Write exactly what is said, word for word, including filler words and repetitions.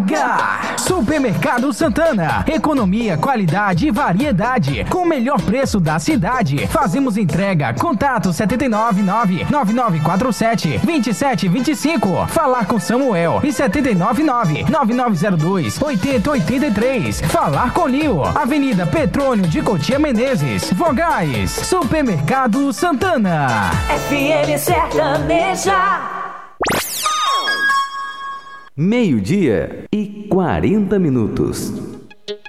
H. Supermercado Santana. Economia, qualidade e variedade. Com o melhor preço da cidade. Fazemos entrega. Contato sete nove nove, nove nove quatro sete, dois sete dois cinco. Falar com Samuel. E sete nove nove, nove nove zero dois, oito zero oito três. Falar com Lio. Avenida Petrônio de Cotia Menezes. Vogais. Supermercado Santana. F M Sertaneja. Meio-dia e quarenta minutos.